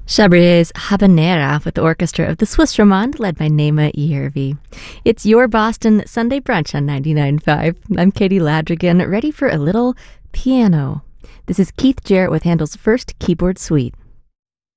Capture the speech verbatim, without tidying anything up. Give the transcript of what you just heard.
Chabrier's Habanera with the orchestra of the Swiss Romande led by Naima Yervi. It's your Boston Sunday brunch on ninety-nine point five. I'm Katie Ladrigan, ready for a little piano. This is Keith Jarrett with Handel's first keyboard suite.